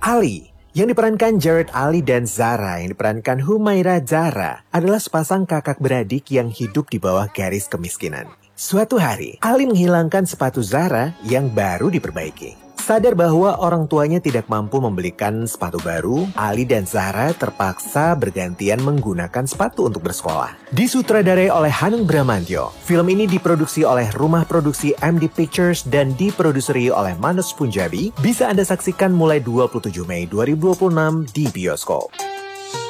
Ali, yang diperankan Jared Ali dan Zara yang diperankan Humaira Zara adalah sepasang kakak beradik yang hidup di bawah garis kemiskinan. Suatu hari, Ali menghilangkan sepatu Zara yang baru diperbaiki. Sadar bahwa orang tuanya tidak mampu membelikan sepatu baru, Ali dan Zara terpaksa bergantian menggunakan sepatu untuk bersekolah. Disutradarai oleh Hanung Bramantyo, film ini diproduksi oleh rumah produksi MD Pictures dan diproduseri oleh Manoj Punjabi. Bisa Anda saksikan mulai 27 Mei 2026 di bioskop.